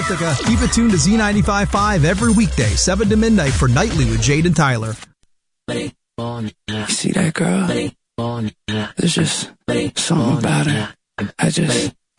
Ithaca. Keep it tuned to Z95.5 every weekday, 7 to midnight for Nightly with Jade and Tyler. You see that girl? There's just something about her. I just